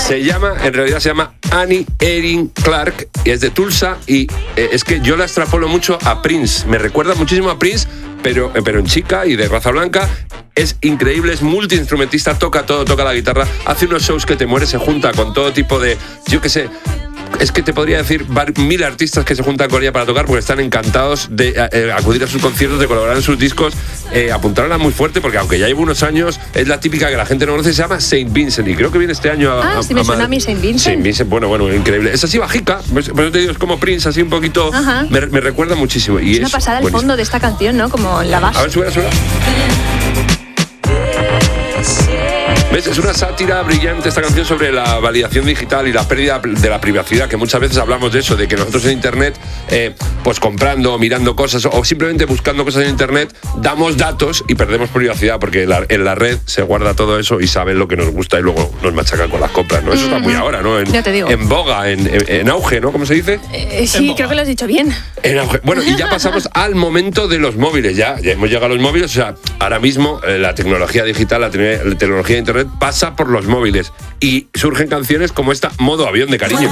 En realidad se llama Annie Erin Clark y es de Tulsa y es que yo la extrapolo mucho a Prince. Me recuerda muchísimo a Prince, pero en chica y de raza blanca. Es increíble, es multiinstrumentista, toca todo, toca la guitarra, hace unos shows que te mueres, se junta con todo tipo de, yo qué sé, es que te podría decir 1000 artistas que se juntan con ella para tocar porque están encantados de acudir a sus conciertos, de colaborar en sus discos, apuntarla muy fuerte porque aunque ya lleva unos años, es la típica que la gente no conoce, se llama Saint Vincent y creo que viene este año a sí, me suena a mí Saint Vincent. Saint Vincent, bueno, increíble. Es así bajica, por eso te digo, es como Prince, así un poquito, me recuerda muchísimo. Y es una pasada el fondo de esta canción, ¿no? Como la base. A ver, suena. ¿Ves? Es una sátira brillante esta canción sobre la validación digital y la pérdida de la privacidad, que muchas veces hablamos de eso, de que nosotros en Internet, pues comprando, mirando cosas o simplemente buscando cosas en Internet, damos datos y perdemos privacidad, porque en la red se guarda todo eso y saben lo que nos gusta y luego nos machacan con las compras, ¿no? Eso está muy ahora, ¿no? Ya te digo. En boga, en auge, ¿no? ¿Cómo se dice? Sí, creo que lo has dicho bien. En auge. Bueno, y ya pasamos al momento de los móviles, ya hemos llegado a los móviles, o sea, ahora mismo la tecnología digital, la tecnología de Internet pasa por los móviles y surgen canciones como esta Modo Avión de Cariño.